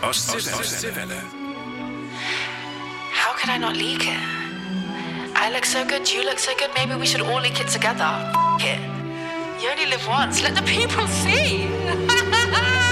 Ostseewelle. How could I not leak it? I look so good, you look so good, maybe we should all leak it together. F*** it. You only live once, let the people see.